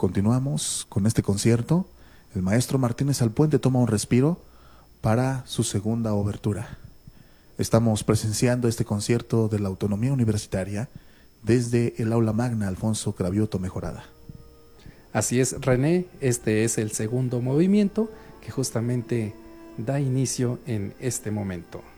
Continuamos con este concierto. El maestro Martínez Alpuente toma un respiro para su segunda obertura. Estamos presenciando este concierto de la Autonomía Universitaria desde el Aula Magna Alfonso Cravioto Mejorada. Así es, René, este es el segundo movimiento que justamente da inicio en este momento.